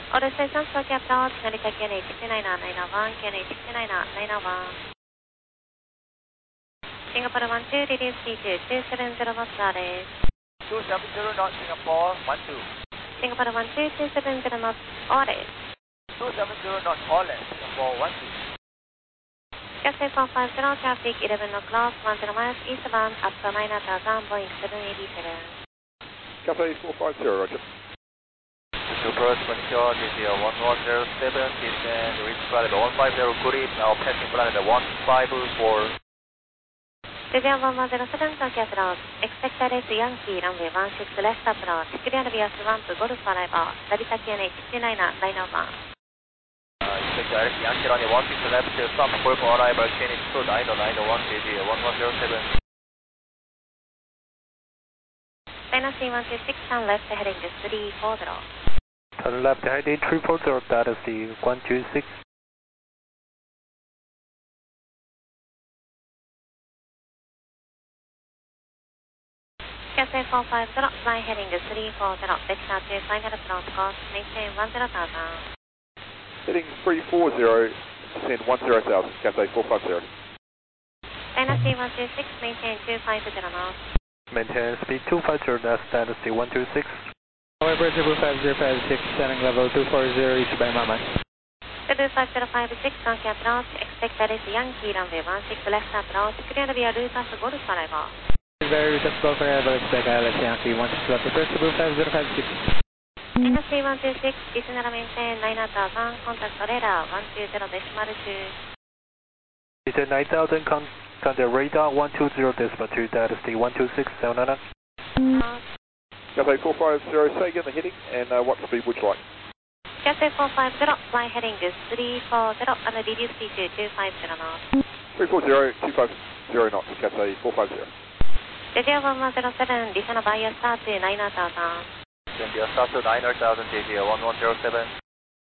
All stations for approach, Narita QNH 901, QNH 901. Singapore 12, release C2, 270 knots RS. 270 knots, Singapore 12. Singapore 12, 270 knots RS. 270 knots Orland, Singapore 12. Cathay 450, traffic 11 o'clock, 10 miles eastbound up to 9,000, Boeing 787. Cathay 450, roger. Super 20, DG 1107, descend, reach flight 150, grid, now passing flight 154. Civil 107, Tokyo approach, expected is Yankee, runway 16 left approach, clear via swamp, Golf arrival, Narita QNH 901. Expect direct Yankee runway 16 left, swamp, Golf arrival, QNH 991, DG 1107. China C126, turn left heading 340. Turn left heading 340, that is the 126. Cathay 450, fly heading 340, vector to final approach course, maintain 10,000. Heading 340, descend 10,000, Cathay 450. China C126, maintain 250 knots. Maintain speed 250, that's status C126. However, 05056, standing level 240, eastbound Mama. 25056, Tokyo approach, expected is Yankee, runway 16 left approach, clear via Lucas, Golf arrival. Very receptive for arrival, expect Alex Yankee, 16 left approach, 05056. China C126, listener maintain 9,000, contact radar 120.2. Return 9,000, contact radar 120.2, that is the 12679. Cathay 450, say again the heading and what speed would you like? Cathay 450, fly heading 340 and reduce speed to 250 knots. 340, 250 knots, Cathay 450. Radio 1107, listener via start to 9,000. India start to 9,000, DG 1107.